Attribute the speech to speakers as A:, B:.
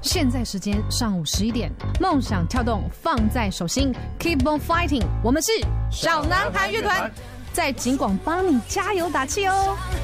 A: 现在时间上午11点，梦想跳动放在手心 ，Keep on fighting， 我们是小男孩乐团，在警广帮你加油打气哦。